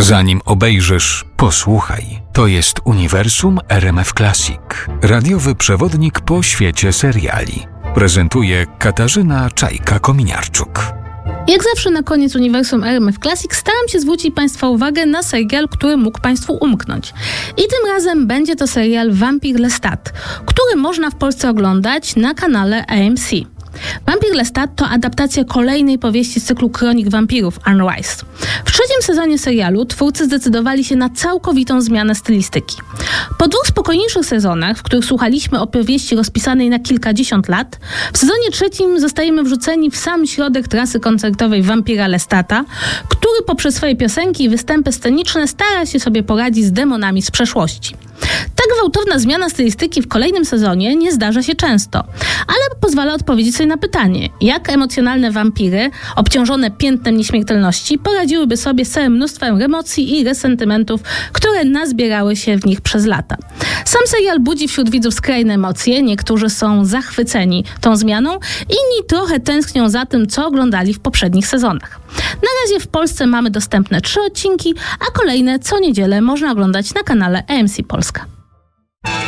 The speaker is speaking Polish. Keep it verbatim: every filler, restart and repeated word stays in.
Zanim obejrzysz, posłuchaj. To jest Uniwersum R M F Classic. Radiowy przewodnik po świecie seriali. Prezentuje Katarzyna Czajka-Kominiarczuk. Jak zawsze na koniec Uniwersum R M F Classic staram się zwrócić Państwa uwagę na serial, który mógł Państwu umknąć. I tym razem będzie to serial Vampire Lestat, który można w Polsce oglądać na kanale A M C. Vampire Lestat to adaptacja kolejnej powieści z cyklu Kronik Wampirów Anne Rice. W trzecim sezonie serialu twórcy zdecydowali się na całkowitą zmianę stylistyki. Po dwóch spokojniejszych sezonach, w których słuchaliśmy opowieści rozpisanej na kilkadziesiąt lat, w sezonie trzecim zostajemy wrzuceni w sam środek trasy koncertowej Vampira Lestata, który poprzez swoje piosenki i występy sceniczne stara się sobie poradzić z demonami z przeszłości. Tak gwałtowna zmiana stylistyki w kolejnym sezonie nie zdarza się często, ale pozwala odpowiedzieć sobie na pytanie, jak emocjonalne wampiry, obciążone piętnem nieśmiertelności, poradziłyby sobie z całym mnóstwem emocji i resentymentów, które nazbierały się w nich przez lata. Sam serial budzi wśród widzów skrajne emocje, niektórzy są zachwyceni tą zmianą, inni trochę tęsknią za tym, co oglądali w poprzednich sezonach. Na razie w Polsce mamy dostępne trzy odcinki, a kolejne co niedzielę można oglądać na kanale A M C Polska.